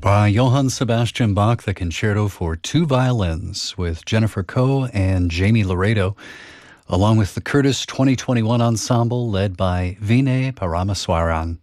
By Johann Sebastian Bach, the Concerto for Two Violins with Jennifer Coe and Jamie Laredo, along with the Curtis 2021 Ensemble led by Vinay Paramaswaran.